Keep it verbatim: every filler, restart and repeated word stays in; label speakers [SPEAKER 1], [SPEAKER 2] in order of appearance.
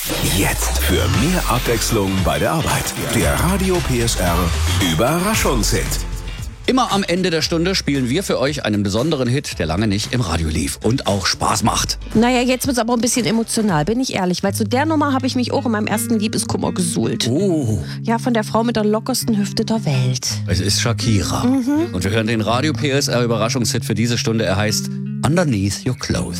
[SPEAKER 1] Jetzt für mehr Abwechslung bei der Arbeit. Der Radio P S R Überraschungshit.
[SPEAKER 2] Immer am Ende der Stunde spielen wir für euch einen besonderen Hit, der lange nicht im Radio lief und auch Spaß macht.
[SPEAKER 3] Naja, jetzt wird's aber ein bisschen emotional, bin ich ehrlich. Weil zu der Nummer habe ich mich auch in meinem ersten Liebeskummer gesuhlt.
[SPEAKER 2] Oh.
[SPEAKER 3] Ja, von der Frau mit der lockersten Hüfte der Welt.
[SPEAKER 2] Es ist Shakira. Mhm. Und wir hören den Radio P S R Überraschungshit für diese Stunde. Er heißt Underneath Your Clothes.